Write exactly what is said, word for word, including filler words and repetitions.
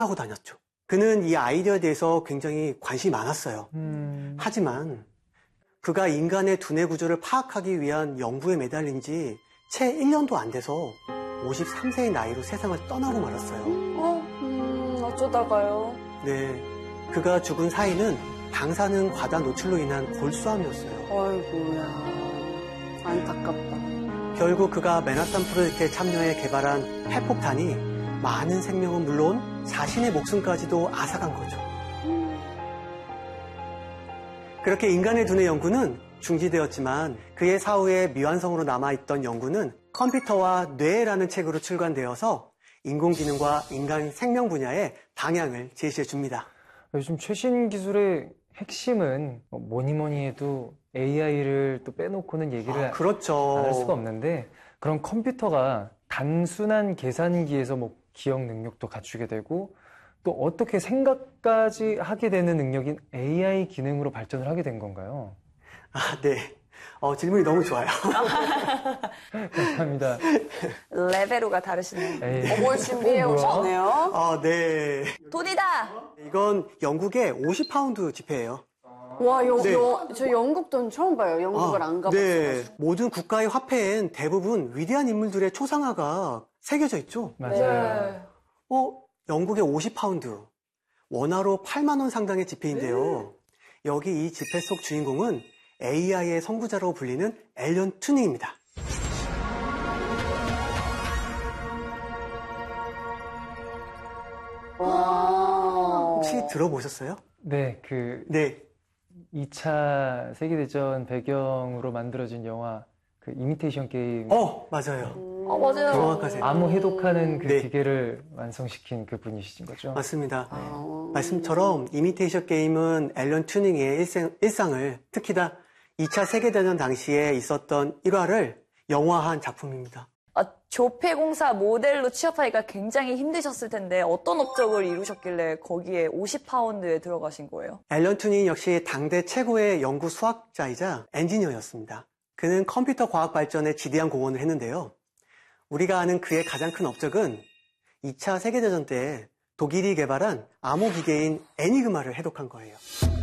하고 다녔죠. 그는 이 아이디어에 대해서 굉장히 관심이 많았어요. 음... 하지만 그가 인간의 두뇌 구조를 파악하기 위한 연구에 매달린 지 채 일 년도 안 돼서 오십삼 세의 나이로 세상을 떠나고 말았어요. 어? 음, 어쩌다가요? 네, 그가 죽은 사인은 방사능 과다 노출로 인한 골수암이었어요. 아이고야, 안타깝다. 결국 그가 맨하탄 프로젝트에 참여해 개발한 핵폭탄이 많은 생명은 물론 자신의 목숨까지도 앗아간 거죠. 그렇게 인간의 두뇌 연구는 중지되었지만 그의 사후에 미완성으로 남아있던 연구는 컴퓨터와 뇌라는 책으로 출간되어서 인공지능과 인간 생명 분야의 방향을 제시해 줍니다. 요즘 최신 기술의 핵심은 뭐니 뭐니 해도 에이아이를 또 빼놓고는 얘기를 아, 그렇죠. 안 할 수가 없는데, 그런 컴퓨터가 단순한 계산기에서 뭐 기억 능력도 갖추게 되고 또 어떻게 생각까지 하게 되는 능력인 에이아이 기능으로 발전을 하게 된 건가요? 아, 네. 어, 질문이 너무 좋아요. 감사합니다. 레벨로가 다르시네요. 에이. 어, 뭘 준비해 어, 오셨네요. 아, 네. 돈이다! 이건 영국의 오십 파운드 지폐예요. 와, 여, 네. 여, 저 영국 돈 처음 봐요. 영국을 아, 안 가봤어요. 네. 모든 국가의 화폐엔 대부분 위대한 인물들의 초상화가 새겨져 있죠. 맞아요. 네. 어, 영국의 오십 파운드. 원화로 팔만 원 상당의 지폐인데요. 여기 이 지폐 속 주인공은 에이아이의 선구자로 불리는 앨런 튜닝입니다. 와. 혹시 들어보셨어요? 네, 그 네. 이 차 세계대전 배경으로 만들어진 영화 그 이미테이션 게임. 어, 맞아요. 어, 맞아요. 정확하세요. 암호 해독하는 그 네. 기계를 완성시킨 그 분이신 거죠? 맞습니다. 아. 말씀처럼 이미테이션 게임은 앨런 튜닝의 일생, 일상을, 특히나 이 차 세계대전 당시에 있었던 일화를 영화한 작품입니다. 아, 조폐공사 모델로 취업하기가 굉장히 힘드셨을 텐데 어떤 업적을 이루셨길래 거기에 오십 파운드에 들어가신 거예요? 앨런 튜닝 역시 당대 최고의 연구 수학자이자 엔지니어였습니다. 그는 컴퓨터 과학 발전에 지대한 공헌을 했는데요. 우리가 아는 그의 가장 큰 업적은 이 차 세계대전 때 독일이 개발한 암호 기계인 애니그마를 해독한 거예요.